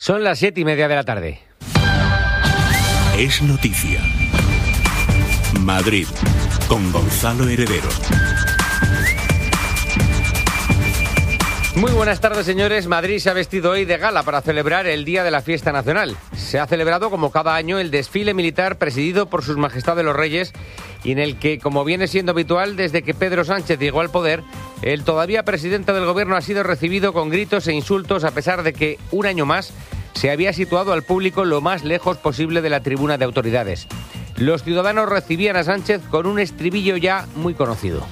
Son las 7:30 de la tarde. Es noticia. Madrid, con Gonzalo Heredero. Muy buenas tardes, señores. Madrid se ha vestido hoy de gala para celebrar el Día de la Fiesta Nacional. Se ha celebrado, como cada año, el desfile militar presidido por Sus Majestades los Reyes y en el que, como viene siendo habitual desde que Pedro Sánchez llegó al poder, el todavía presidente del Gobierno ha sido recibido con gritos e insultos a pesar de que, un año más, se había situado al público lo más lejos posible de la tribuna de autoridades. Los ciudadanos recibían a Sánchez con un estribillo ya muy conocido.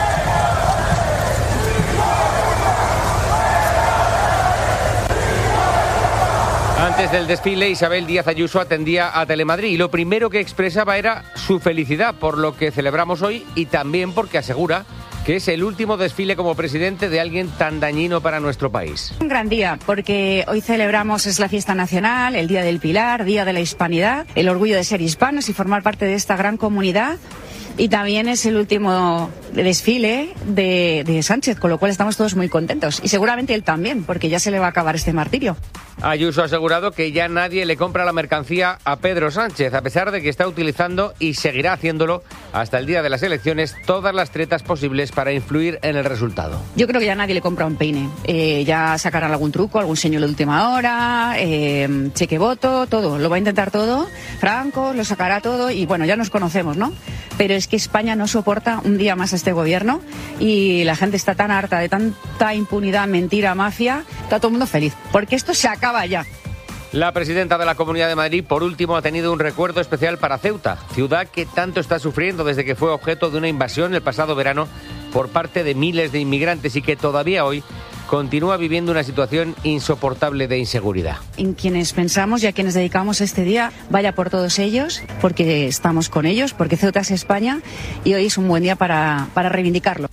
Antes del desfile, Isabel Díaz Ayuso atendía a Telemadrid y lo primero que expresaba era su felicidad por lo que celebramos hoy y también porque asegura que es el último desfile como presidente de alguien tan dañino para nuestro país. Un gran día, porque hoy celebramos, es la fiesta nacional, el Día del Pilar, Día de la Hispanidad, el orgullo de ser hispanos y formar parte de esta gran comunidad. Y también es el último desfile de Sánchez, con lo cual estamos todos muy contentos. Y seguramente él también, porque ya se le va a acabar este martirio. Ayuso ha asegurado que ya nadie le compra la mercancía a Pedro Sánchez, a pesar de que está utilizando y seguirá haciéndolo hasta el día de las elecciones todas las tretas posibles para influir en el resultado. Yo creo que ya nadie le compra un peine. Ya sacarán algún truco, algún señuelo de última hora, cheque voto, todo. Lo va a intentar todo. Franco lo sacará todo y bueno, ya nos conocemos, ¿no? Pero es que España no soporta un día más a este gobierno y la gente está tan harta de tanta impunidad, mentira, mafia. Está todo el mundo feliz, porque esto se acaba ya. La presidenta de la Comunidad de Madrid, por último, ha tenido un recuerdo especial para Ceuta, ciudad que tanto está sufriendo desde que fue objeto de una invasión el pasado verano por parte de miles de inmigrantes y que todavía hoy continúa viviendo una situación insoportable de inseguridad. En quienes pensamos y a quienes dedicamos este día, vaya por todos ellos, porque estamos con ellos, porque Ceuta es España y hoy es un buen día para reivindicarlo.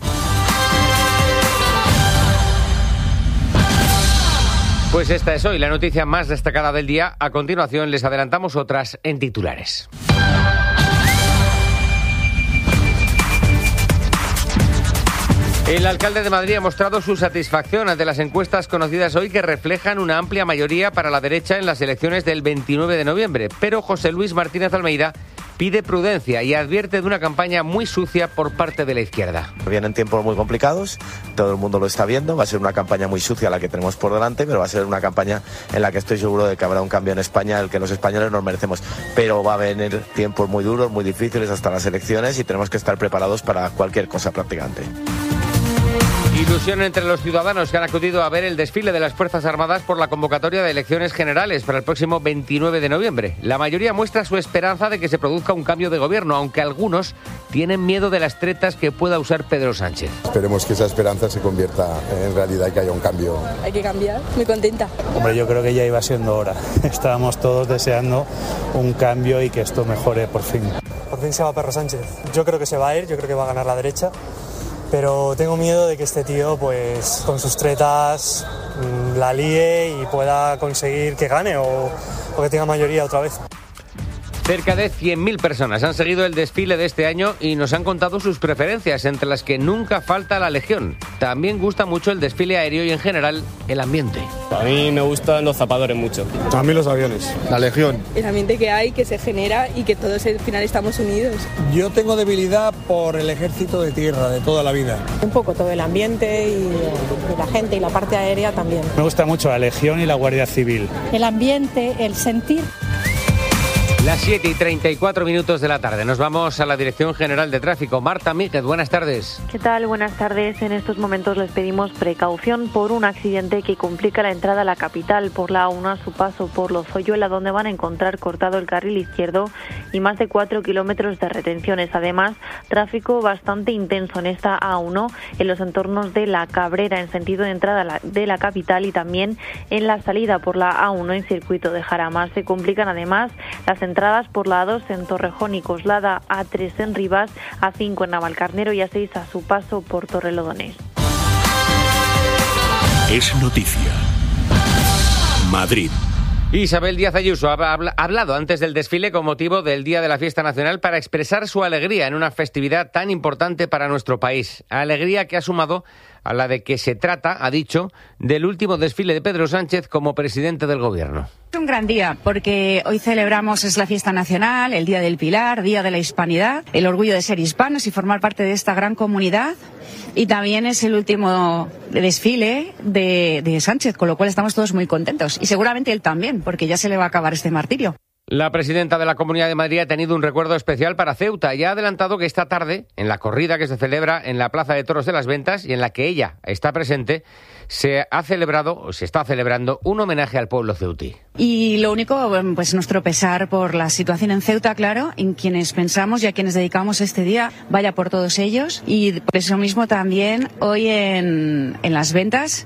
Pues esta es hoy la noticia más destacada del día. A continuación les adelantamos otras en titulares. El alcalde de Madrid ha mostrado su satisfacción ante las encuestas conocidas hoy que reflejan una amplia mayoría para la derecha en las elecciones del 29 de noviembre. Pero José Luis Martínez Almeida pide prudencia y advierte de una campaña muy sucia por parte de la izquierda. Vienen tiempos muy complicados, todo el mundo lo está viendo, va a ser una campaña muy sucia la que tenemos por delante, pero va a ser una campaña en la que estoy seguro de que habrá un cambio en España, el que los españoles nos merecemos. Pero va a venir tiempos muy duros, muy difíciles hasta las elecciones y tenemos que estar preparados para cualquier cosa prácticamente. Ilusión entre los ciudadanos que han acudido a ver el desfile de las Fuerzas Armadas por la convocatoria de elecciones generales para el próximo 29 de noviembre. La mayoría muestra su esperanza de que se produzca un cambio de gobierno, aunque algunos tienen miedo de las tretas que pueda usar Pedro Sánchez. Esperemos que esa esperanza se convierta en realidad y que haya un cambio. Hay que cambiar, muy contenta. Hombre, yo creo que ya iba siendo hora. Estábamos todos deseando un cambio y que esto mejore por fin. Por fin se va Pedro Sánchez. Yo creo que se va a ir, yo creo que va a ganar la derecha. Pero tengo miedo de que este tío, pues, con sus tretas, la líe y pueda conseguir que gane o que tenga mayoría otra vez. Cerca de 100.000 personas han seguido el desfile de este año y nos han contado sus preferencias, entre las que nunca falta la Legión. También gusta mucho el desfile aéreo y, en general, el ambiente. A mí me gustan los zapadores mucho. A mí los aviones, la Legión. El ambiente que hay, que se genera y que todos al final estamos unidos. Yo tengo debilidad por el ejército de tierra de toda la vida. Un poco todo el ambiente y la gente y la parte aérea también. Me gusta mucho la Legión y la Guardia Civil. El ambiente, el sentir. Las 7:34 de la tarde. Nos vamos a la Dirección General de Tráfico. Marta Míguez, buenas tardes. ¿Qué tal? Buenas tardes. En estos momentos les pedimos precaución por un accidente que complica la entrada a la capital por la A1 a su paso por Lozoyuela, donde van a encontrar cortado el carril izquierdo y más de 4 kilómetros de retenciones. Además, tráfico bastante intenso en esta A1 en los entornos de La Cabrera en sentido de entrada de la capital y también en la salida por la A1 en circuito de Jarama. Se complican además las entradas por la A2 en Torrejón y Coslada, A3 en Rivas, A5 en Navalcarnero y A6 a su paso por Torrelodones. Es noticia. Madrid, Isabel Díaz Ayuso ha hablado antes del desfile con motivo del Día de la Fiesta Nacional para expresar su alegría en una festividad tan importante para nuestro país. Alegría que ha sumado a la de que se trata, ha dicho, del último desfile de Pedro Sánchez como presidente del Gobierno. Es un gran día porque hoy celebramos, es la fiesta nacional, el Día del Pilar, Día de la Hispanidad, el orgullo de ser hispanos y formar parte de esta gran comunidad. Y también es el último desfile de Sánchez, con lo cual estamos todos muy contentos. Y seguramente él también, porque ya se le va a acabar este martirio. La presidenta de la Comunidad de Madrid ha tenido un recuerdo especial para Ceuta y ha adelantado que esta tarde, en la corrida que se celebra en la Plaza de Toros de las Ventas y en la que ella está presente, se está celebrando un homenaje al pueblo ceutí. Y lo único, pues nuestro pesar por la situación en Ceuta, claro, en quienes pensamos y a quienes dedicamos este día, vaya por todos ellos. Y por eso mismo también hoy en las Ventas,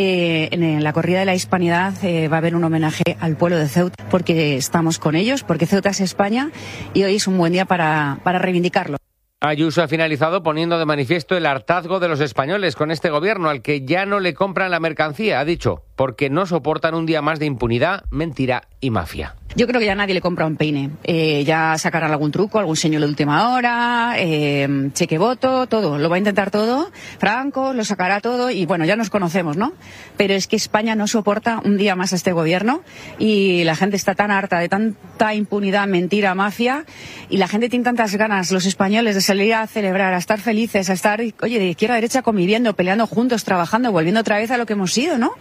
en la corrida de la Hispanidad, va a haber un homenaje al pueblo de Ceuta, porque estamos con ellos, porque Ceuta es España y hoy es un buen día para reivindicarlo. Ayuso ha finalizado poniendo de manifiesto el hartazgo de los españoles con este gobierno, al que ya no le compran la mercancía, ha dicho, porque no soportan un día más de impunidad, mentira y mafia. Yo creo que ya nadie le compra un peine. Ya sacarán algún truco, algún señuelo de última hora, cheque voto, todo. Lo va a intentar todo. Franco lo sacará todo y bueno, ya nos conocemos, ¿no? Pero es que España no soporta un día más a este gobierno y la gente está tan harta de tanta impunidad, mentira, mafia, y la gente tiene tantas ganas, los españoles, de salir a celebrar, a estar felices, a estar, oye, de izquierda a derecha conviviendo, peleando juntos, trabajando, volviendo otra vez a lo que hemos sido, ¿no?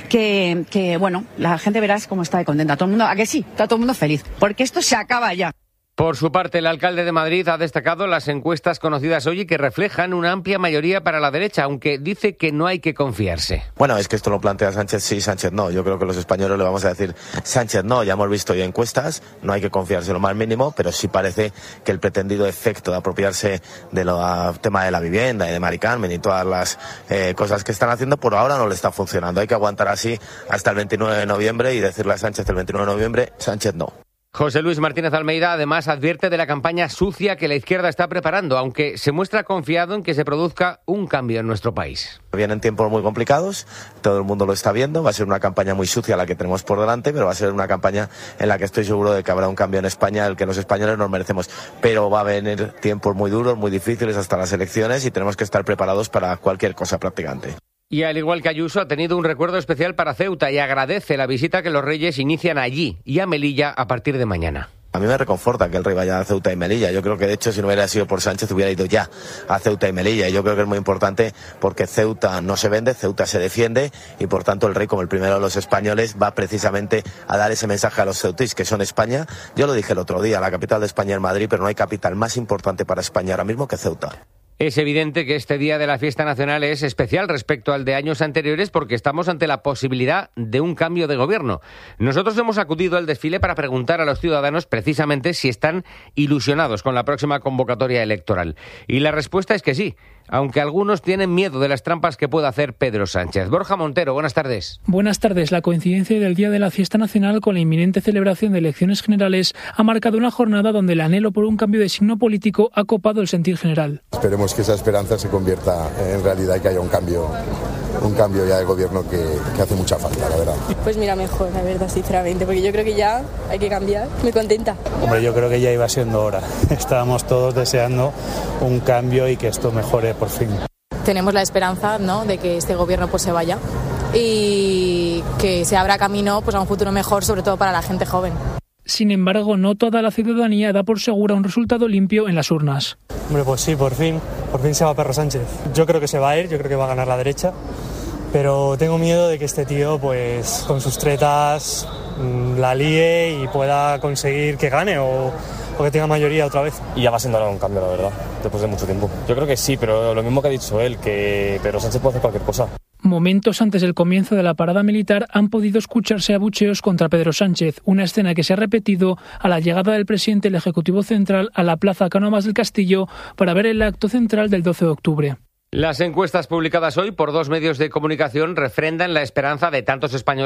Que bueno, la gente verás cómo está de contenta. Todo el mundo, ¿a que sí? Está todo el mundo feliz, porque esto se acaba ya. Por su parte, el alcalde de Madrid ha destacado las encuestas conocidas hoy y que reflejan una amplia mayoría para la derecha, aunque dice que no hay que confiarse. Bueno, es que esto lo plantea Sánchez sí, Sánchez no. Yo creo que los españoles le vamos a decir Sánchez no. Ya hemos visto hoy encuestas, no hay que confiarse lo más mínimo, pero sí parece que el pretendido efecto de apropiarse del tema de la vivienda y de Mari Carmen y todas las cosas que están haciendo, por ahora no le está funcionando. Hay que aguantar así hasta el 29 de noviembre y decirle a Sánchez el 29 de noviembre, Sánchez no. José Luis Martínez Almeida además advierte de la campaña sucia que la izquierda está preparando, aunque se muestra confiado en que se produzca un cambio en nuestro país. Vienen tiempos muy complicados, todo el mundo lo está viendo, va a ser una campaña muy sucia la que tenemos por delante, pero va a ser una campaña en la que estoy seguro de que habrá un cambio en España, el que los españoles nos merecemos. Pero va a venir tiempos muy duros, muy difíciles hasta las elecciones y tenemos que estar preparados para cualquier cosa prácticamente. Y al igual que Ayuso, ha tenido un recuerdo especial para Ceuta y agradece la visita que los reyes inician allí y a Melilla a partir de mañana. A mí me reconforta que el rey vaya a Ceuta y Melilla. Yo creo que, de hecho, si no hubiera sido por Sánchez, hubiera ido ya a Ceuta y Melilla. Y yo creo que es muy importante porque Ceuta no se vende, Ceuta se defiende y, por tanto, el rey, como el primero de los españoles, va precisamente a dar ese mensaje a los ceutís, que son España. Yo lo dije el otro día, la capital de España es Madrid, pero no hay capital más importante para España ahora mismo que Ceuta. Es evidente que este día de la fiesta nacional es especial respecto al de años anteriores porque estamos ante la posibilidad de un cambio de gobierno. Nosotros hemos acudido al desfile para preguntar a los ciudadanos precisamente si están ilusionados con la próxima convocatoria electoral. Y la respuesta es que sí, aunque algunos tienen miedo de las trampas que pueda hacer Pedro Sánchez. Borja Montero, buenas tardes. Buenas tardes. La coincidencia del día de la fiesta nacional con la inminente celebración de elecciones generales ha marcado una jornada donde el anhelo por un cambio de signo político ha copado el sentir general. Esperemos que esa esperanza se convierta en realidad y que haya un cambio ya de gobierno que hace mucha falta, la verdad. Pues mira, mejor, la verdad, sinceramente, porque yo creo que ya hay que cambiar. Muy contenta. Hombre, yo creo que ya iba siendo hora. Estábamos todos deseando un cambio y que esto mejore por fin. Tenemos la esperanza, ¿no?, de que este gobierno pues se vaya y que se abra camino pues a un futuro mejor, sobre todo para la gente joven. Sin embargo, no toda la ciudadanía da por segura un resultado limpio en las urnas. Hombre, pues sí, por fin se va Pedro Sánchez. Yo creo que se va a ir, yo creo que va a ganar la derecha, pero tengo miedo de que este tío, pues con sus tretas, la líe y pueda conseguir que gane o que tenga mayoría otra vez. Y ya va siendo ahora un cambio, la verdad, después de mucho tiempo. Yo creo que sí, pero lo mismo que ha dicho él, que Pedro Sánchez puede hacer cualquier cosa. Momentos antes del comienzo de la parada militar han podido escucharse abucheos contra Pedro Sánchez, una escena que se ha repetido a la llegada del presidente del Ejecutivo Central a la Plaza Cánovas del Castillo para ver el acto central del 12 de octubre. Las encuestas publicadas hoy por dos medios de comunicación refrendan la esperanza de tantos españoles que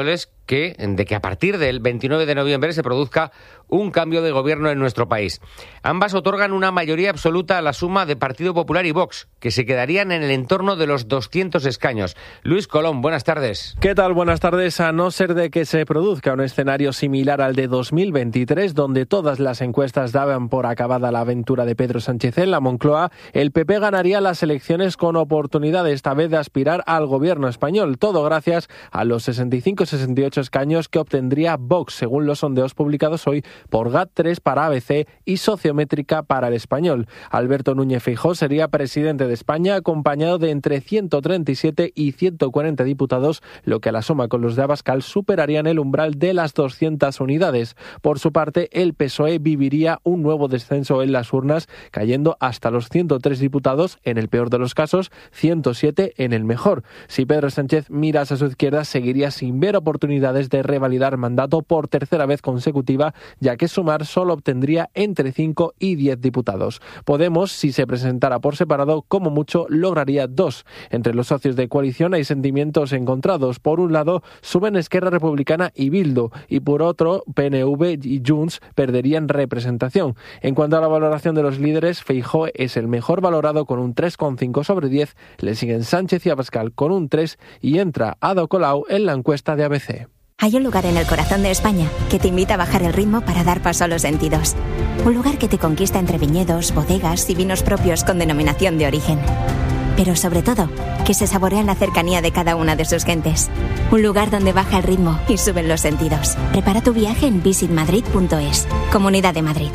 de que a partir del 29 de noviembre se produzca un cambio de gobierno en nuestro país. Ambas otorgan una mayoría absoluta a la suma de Partido Popular y Vox, que se quedarían en el entorno de los 200 escaños. Luis Colón, buenas tardes. ¿Qué tal? Buenas tardes. A no ser de que se produzca un escenario similar al de 2023, donde todas las encuestas daban por acabada la aventura de Pedro Sánchez en la Moncloa, el PP ganaría las elecciones con oportunidad esta vez de aspirar al gobierno español. Todo gracias a los 65-68 escaños que obtendría Vox, según los sondeos publicados hoy por GAT3 para ABC y Sociométrica para El Español. Alberto Núñez Feijóo sería presidente de España acompañado de entre 137 y 140 diputados, lo que a la suma con los de Abascal superarían el umbral de las 200 unidades. Por su parte, el PSOE viviría un nuevo descenso en las urnas, cayendo hasta los 103 diputados, en el peor de los casos, 107 en el mejor. Si Pedro Sánchez mira hacia su izquierda, seguiría sin ver oportunidades de revalidar mandato por tercera vez consecutiva, ya que Sumar solo obtendría entre 5 y 10 diputados. Podemos, si se presentara por separado, como mucho lograría 2. Entre los socios de coalición hay sentimientos encontrados. Por un lado, suben Esquerra Republicana y Bildu, y por otro, PNV y Junts perderían representación. En cuanto a la valoración de los líderes, Feijóo es el mejor valorado con un 3,5 sobre 10, le siguen Sánchez y Abascal con un 3 y entra Ada Colau en la encuesta de ABC. Hay un lugar en el corazón de España que te invita a bajar el ritmo para dar paso a los sentidos. Un lugar que te conquista entre viñedos, bodegas y vinos propios con denominación de origen. Pero sobre todo, que se saborea en la cercanía de cada una de sus gentes. Un lugar donde baja el ritmo y suben los sentidos. Prepara tu viaje en visitmadrid.es. Comunidad de Madrid.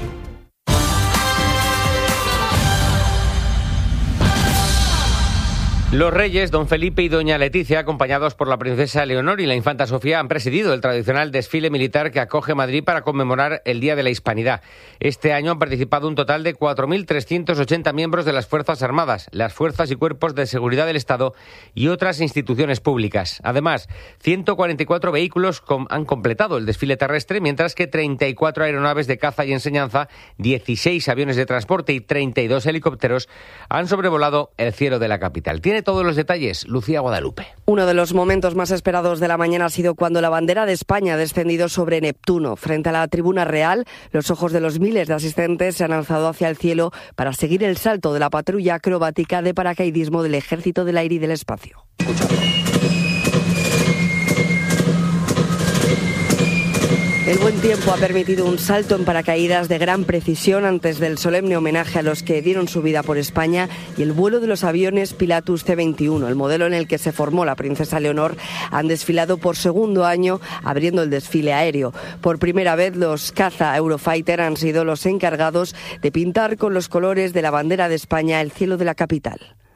Los reyes, don Felipe y doña Leticia, acompañados por la princesa Leonor y la infanta Sofía, han presidido el tradicional desfile militar que acoge Madrid para conmemorar el Día de la Hispanidad. Este año han participado un total de 4.380 miembros de las Fuerzas Armadas, las fuerzas y cuerpos de seguridad del Estado y otras instituciones públicas. Además, 144 vehículos han completado el desfile terrestre, mientras que 34 aeronaves de caza y enseñanza, 16 aviones de transporte y 32 helicópteros han sobrevolado el cielo de la capital. Tiene todos los detalles Lucía Guadalupe. Uno de los momentos más esperados de la mañana ha sido cuando la bandera de España ha descendido sobre Neptuno. Frente a la tribuna real, los ojos de los miles de asistentes se han alzado hacia el cielo para seguir el salto de la patrulla acrobática de paracaidismo del Ejército del Aire y del Espacio. El buen tiempo ha permitido un salto en paracaídas de gran precisión antes del solemne homenaje a los que dieron su vida por España y el vuelo de los aviones Pilatus C-21, el modelo en el que se formó la princesa Leonor, han desfilado por segundo año abriendo el desfile aéreo. Por primera vez los caza Eurofighter han sido los encargados de pintar con los colores de la bandera de España el cielo de la capital.